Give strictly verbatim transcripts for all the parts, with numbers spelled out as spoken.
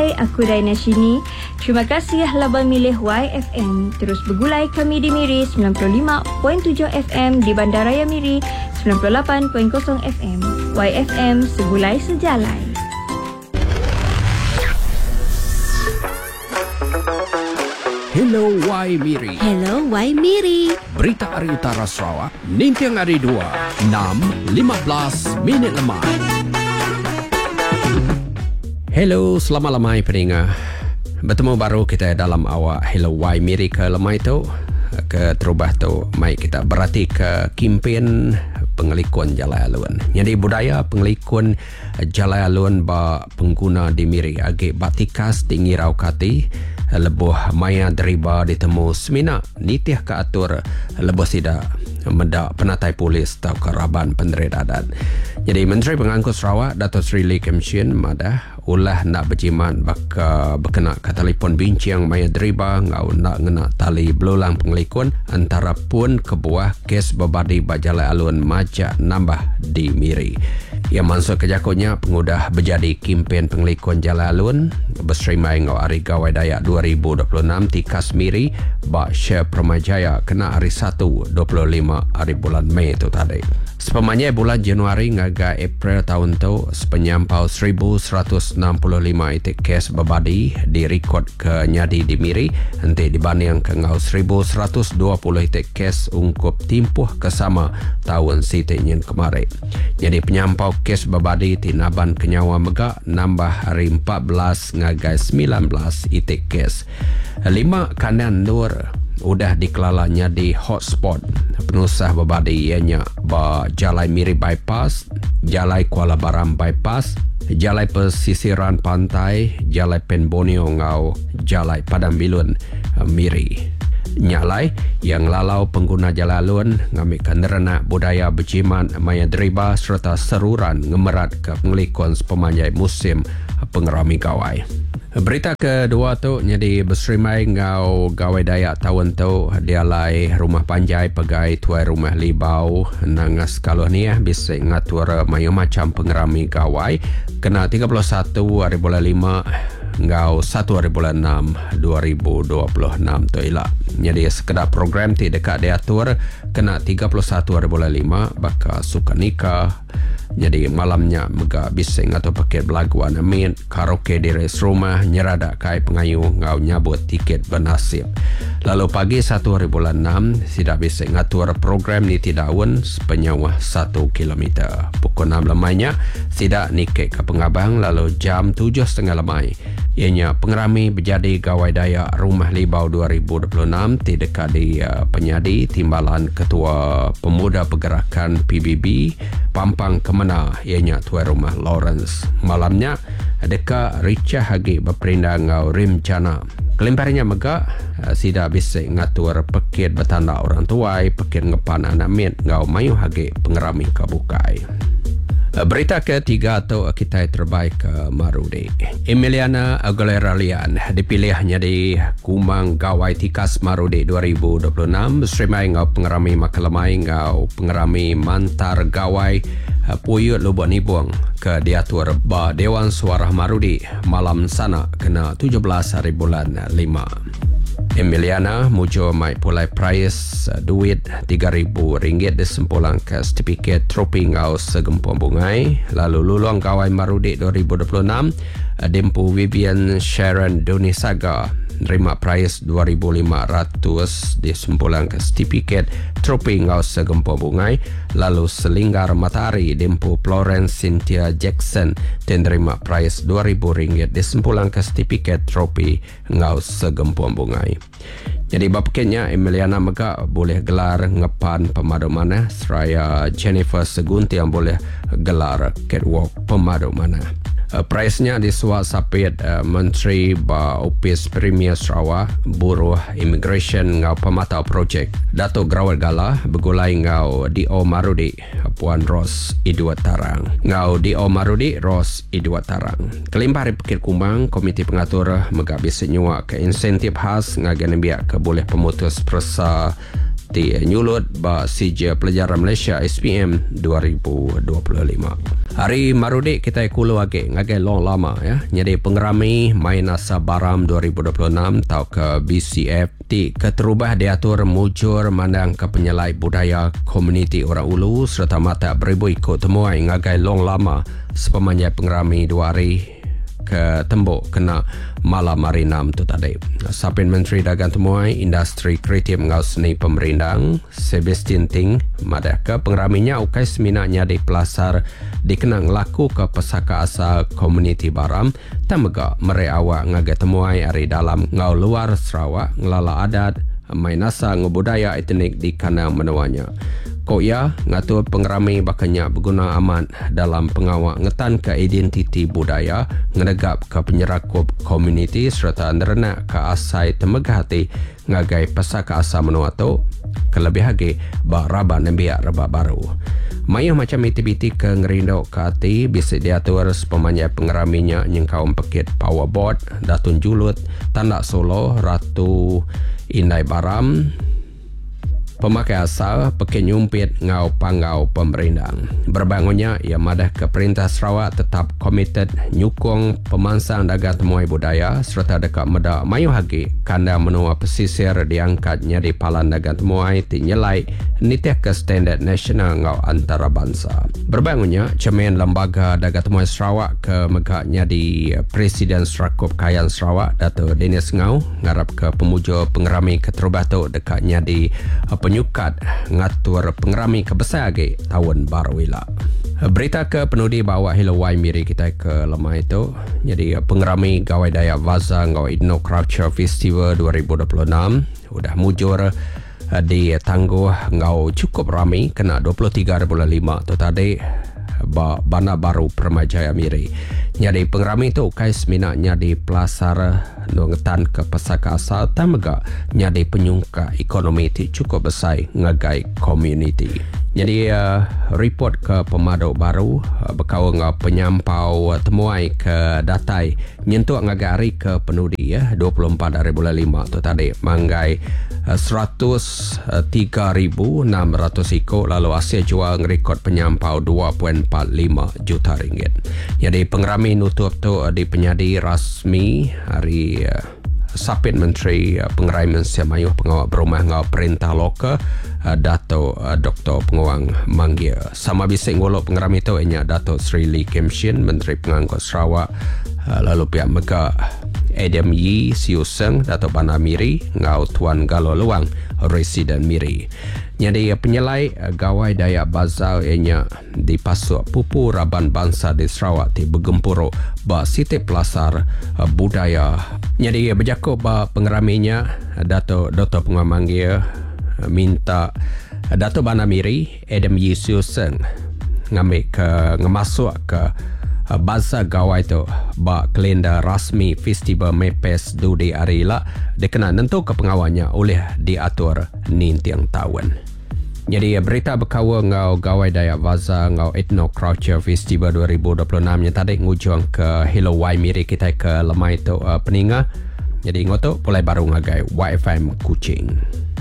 Hai, aku Daina Shini. Terima kasih laban milih Y F M. Terus bergulai kami di Miri sembilan puluh lima perpuluhan tujuh F M, di Bandaraya Miri sembilan puluh lapan perpuluhan kosong F M. Y F M, segulai sejalai. Hello Y Miri. Hello Y Miri. Berita Hari Utara Sarawak, Nintiang Hari dua, enam lima belas minit lemah. Hello, selamat lemai pendengar. Bertemu baru kita dalam awak Hello Y Miri ke lemai tu. Ke terubah tu, mai kita berarti ke kempen pengelikun jalan alun. Jadi budaya pengelikun jalan alun ba pengguna di Miri agi batikas tinggi raukati lebuh maya deriba ditemu semina nitih ke atur lebuh sida mendak penatai polis atau keraban penderedadan. Jadi Menteri Pengangkut Sarawak Dato' Sri Lee Kem Shin madah ulah nak berjimat baka berkena ke telefon bincang maya deriba ngau nak ngena tali belulang pengelikun antara pun kebuah kes berbadi bajalai alun majak nambah di Miri. Yang masuk ke jakunya pengudah berjadi kempen pengelikun jalan alun berserimai ngau hari Gawai Dayak dua ribu dua puluh enam tikas Miri bak Syekh Permajaya kena hari satu dua puluh lima hari bulan Mei itu tadi. Sepemanya bulan Januari ngaga April tahun tu sepenyampau seribu seratus enam puluh lima itik kes berbadi direkod ke nyadi di Miri nanti dibanding ke ngau seribu seratus dua puluh itik kes ungkup timpuh kesama tahun sitinyin kemarin. Jadi penyampau kes berbadi tinaban kenyawa megak nambah hari empat belas ngagai sembilan belas itik kes. Lima kanan nur udah dikelalanya di hotspot penusah berbadi ianya ba Jalai Miri Bypass, Jalai Kuala Baram Bypass, Jalai Pesisiran Pantai, Jalai Penbonio ngau Jalai Padang Bilun Miri. Nyalai yang lalau pengguna jalan alun ngambil kenderana budaya berjiman maya deriba serta seruran ngemerat ke pengelikun pemanjai musim pengerami gawai. Berita kedua tu jadi berserimai ngau Gawai Dayak tahun tu dialai rumah panjai pegai tuai rumah libau nangas kalau ni eh bisa ngatur mayu macam pengerami gawai kena tiga puluh satu hari bulan lima ngau satu hari bulan enam dua ribu dua puluh enam tu ilah. Jadi sekedar program ti dekat diatur kena tiga puluh satu hari bulan lima baka suka nikah. Jadi malamnya mega bising atau paket belaguan amin karaoke di res rumah nyerada kai pengayu ngau nyabut tiket bernasib. Lalu pagi satu hari bulan enam tidak bising ngatur program ni tidak un sepenyawa satu kilometer. Pukul enam lemainya tidak nikek ke pengabang lalu jam tujuh setengah lemai. Ianya pengerami berjadi Gawai Dayak Rumah Libau dua ribu dua puluh enam di dekat di uh, penyadi timbalan Ketua Pemuda Pergerakan P B B Pampang Kemena ianya Tuan Rumah Lawrence. Malamnya dekat Richah Hagi berperindah ngau Rim Jana. Kelimparnya megak uh, sida bisa ngatur pekit bertanda orang tuai, pekit ngepan anak mit ngau mayu hagi pengerami kabukai. Berita ketiga tu kita terbaik ke Marudi. Emiliana Aguilera Lian dipilih jadi Kumang Gawai Tikas Marudi dua ribu dua puluh enam berserimai ngau pengerami Makalamai ngau pengerami Mantar Gawai Puyut Lubuk Nibuang ke diatur ba Dewan Suara Marudi malam sana kena tujuh belas hari bulan lima. Emiliana mujo mai pulai price uh, duit tiga ribu ringgit disempulang ke sertifikat tropi ngau segempung bungai. Lalu luluang Gawai Marudi dua ribu dua puluh enam uh, Dempu Vivian Sharon Donisaga nerima price dua ribu lima ratus disempulang ke sertifikat tropi ngau segempung bungai. Lalu Selinggar Matahari Dempu Florence Cynthia Jackson menerima price dua ribu ringgit disempulang ke sertifikat tropi ngau segempung bungai. Jadi bapaknya Emiliana Mega boleh gelar ngepan pemadu mana seraya Jennifer Segunti yang boleh gelar catwalk pemadu mana. Uh, Price-nya disuat sapit uh, Menteri ba Opis Premier Sarawak Buruh Immigration ngau pematau projek Dato' Grawat Gala begulai ngau D O Marudi Puan Ros Idua Tarang ngau D O Marudi Ros Idua Tarang. Kelimpah hari Pekit Kumbang Komiti Pengatur megabis senyua ke insentif khas ngagan biak ke boleh pemutus persa ti nyulut ba Sijil Pelajaran Malaysia S P M dua ribu dua puluh lima. Hari marudik kita kulu age ngagai long lama ya. Jadi pengerami main asa baram dua ribu dua puluh enam tau ke B C F ti keterubah diatur mujur mandang ke penyelai budaya komuniti orang Ulu serta mata beribu ikut temuai ngagai long lama sepemanjai pengerami dua hari ke tembok kena malam hari enam tu tadi. Sapin Menteri Dagang Temuai Industri Kreatif Ngau Seni Pemerindang Sebastian Ting madah ke pengeraminya ukai seminaknya di pelasar dikenang laku ke pesaka asal komuniti Baram tamega mereawak ngagai temuai hari dalam ngau luar Sarawak ngelala adat mainasa ngebudaya etnik di kandang menuanya. Kok ya, ngatur pengerami bakanya berguna aman dalam pengawak ngetan ke identiti budaya, ngenegap ke penyerakup komuniti serta nerenak ke asai temegahati ngagai pesaka asa menua tu, kelebih lagi bak raba nembiak raba baru. Mayuh macam itibiti ke ngerindok ke hati, bisa diatur sepemanjai pengeraminya nyengkau pekit powerboard, Datun Julut, Tandak Solo, Ratu Indai Baram, pemakai asal pakai nyumpit ngau pangau pemerindang. Berbangunnya ia madah ke Perintah Sarawak tetap komited nyukung pemansang dagang temuai budaya serta dekat medak mayu hagi kandang menua pesisir diangkatnya di palan dagang temuai tinyelai nitiah ke standard nasional ngau antarabangsa. Berbangunnya Cermin Lembaga Dagang Temuai Sarawak ke megaknya di Presiden Serakup Kayan Sarawak Dato' Dennis Ngau ngarap ke pemujur pengerami keterubah tu dekatnya di penyukat ngatur pengerami kebesar lagi tahun baru ila. Berita ke penudi bawa Hello Wai Miri kita ke lemah itu. Jadi pengerami Gawai Dayak Vaza Ngau Ethno Culture Festival dua ribu dua puluh enam udah mujur di tangguh ngau cukup ramai kena dua puluh tiga bulan lima tu tadi ba Bandar Baru Permajaya Miri. Jadi pengerami tu kais minaknya di pelasar nongetan ke pesaka asal tamega nyadi penyungka ekonomi ti cukup besar ngagai komuniti. Jadi uh, report ke Pemadok Baru uh, berkau ngau penyampau uh, temuai ke datai nyentuh ngagari ke penudi ya dua puluh empat dari bulan lima tu tadi manggai uh, seratus tiga ribu enam ratus ikut lalu Asia jual ngerekod penyampau dua perpuluhan empat lima juta ringgit. Jadi pengerami nutup tu uh, di penyadi rasmi hari uh, Sapin Menteri uh, Pengerai Malaysia Mayuh Pengawal Berumah Ngau Perintah Loka uh, Dato' uh, Doktor Penguang Manggil. Sama bising ngolok pengerami itu ianya Dato' Sri Lee Kim Shin Menteri Pengangkut Sarawak, uh, lalu pihak Megah Adam Yee Siu Seng Dato' Bandar Miri Ngau Tuan Galo Luang Residen Miri. Jadi penyelai Gawai Dayak Bazar ianya dipasuk pupu Raban Bangsa di Sarawak ti bergempuruk ba siti pelasar uh, budaya. Jadi berjakup ba pengeraminya Dato' Doktor Penguang Manggil uh, minta uh, Dato' Bandar Miri Adam Yee Siu Seng ngambil ke ngemasuk ke uh, bazar gawai tu ba kalender rasmi Festival Mepes Dudi Arila dikena nentu ke pengawalnya oleh diatur nintiang tahun. Jadi berita berkawa ngau Gawai Dayak Vaza ngau Ethno Culture Festival dua ribu dua puluh enam yang tadi ngujung ke Hello Wai Miri kita ke lemah itu uh, peninga. Jadi ngoto mulai baru ngagai Y F M Kuching.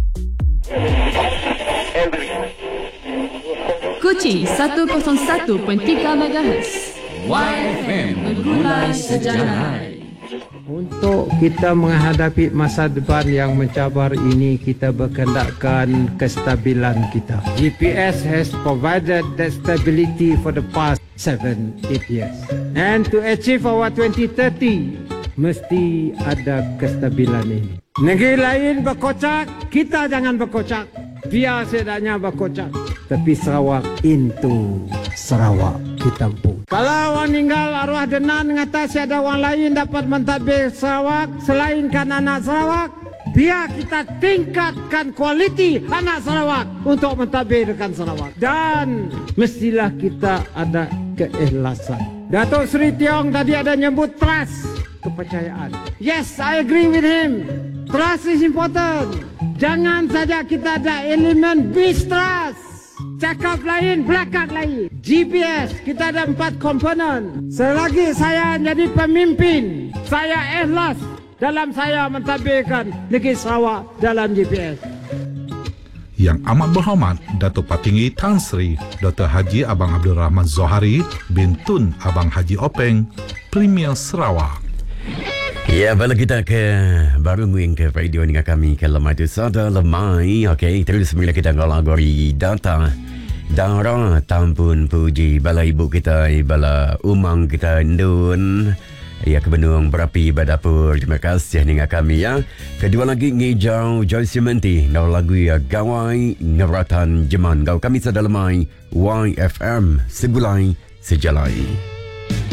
Kuching seratus satu perpuluhan tiga megahertz. Y F M Bergulai Sejahtera. Untuk kita menghadapi masa depan yang mencabar ini, kita berkendakkan kestabilan kita. G P S has provided that stability for the past seven, eight years. And to achieve our twenty thirty, mesti ada kestabilan ini. Negeri lain berkocak, kita jangan berkocak. Biar sedaknya berkocak. Tapi Sarawak into Sarawak kita pun. Kalau orang meninggal arwah denan mengatasi ada orang lain dapat mentadbir Sarawak selainkan anak Sarawak, biar kita tingkatkan kualiti anak Sarawak untuk mentadbirkan Sarawak. Dan mestilah kita ada keikhlasan. Datuk Seri Tiong tadi ada nyebut trust, kepercayaan. Yes, I agree with him. Trust is important. Jangan saja kita ada elemen mistrust. Cakap lain, belakang lain. G P S, kita ada empat komponen. Selagi saya jadi pemimpin, saya ikhlas dalam saya mentadbirkan negeri Sarawak dalam G P S. Yang amat berhormat Datuk Patinggi Tan Sri Doktor Haji Abang Abdul Rahman Zohari bin Tun Abang Haji Openg, Premier Sarawak. Ya, bala kita ke baru nguing ke radio dengan kami ke lemai tu sada lemai. Okey, terus mula kita ngalagori data dara tampun puji bala ibu kita, bala umang kita ndun. Ya, kebenung berapi badapur. Terima kasih dengan kami ya. Kedua lagi ngijau Joyce Menti ngau lagu ya gawai ngeratan jeman. Gau kami sada lemai Y F M Segulai Sejalai.